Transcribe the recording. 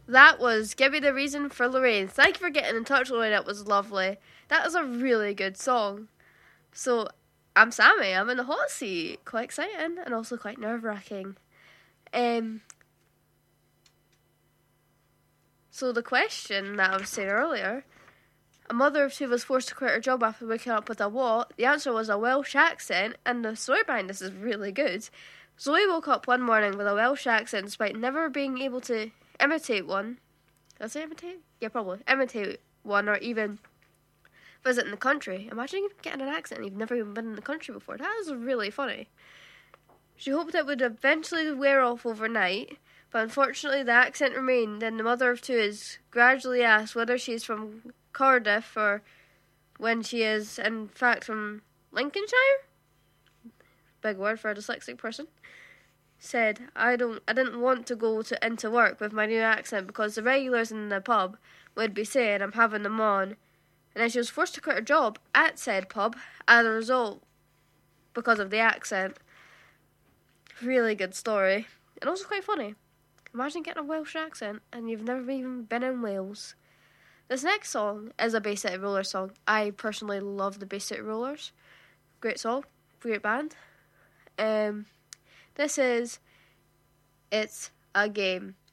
That was Give Me the Reason for Lorraine. Thank you for getting in touch, Lorraine. That was lovely. That is a really good song. So, I'm Sammy. I'm in the hot seat. Quite exciting and also quite nerve-wracking. So the question that I was saying earlier, a mother of two was forced to quit her job after waking up with a what? The answer was a Welsh accent, and the story behind this is really good. Zoe woke up one morning with a Welsh accent despite never being able to imitate one. Did I say imitate? Yeah, probably. Imitate one or even visit in the country. Imagine getting an accent and you've never even been in the country before. That is really funny. She hoped it would eventually wear off overnight, but unfortunately the accent remained, and the mother of two is gradually asked whether she is from Cardiff or when she is in fact from Lincolnshire. Big word for a dyslexic person. Said, I didn't want to go into work with my new accent because the regulars in the pub would be saying I'm having them on. And then she was forced to quit her job at said pub as a result because of the accent. Really good story. And also quite funny. Imagine getting a Welsh accent and you've never even been in Wales. This next song is a Bay City Rollers song. I personally love the Bay City Rollers. Great song. Great band. This is It's a Game.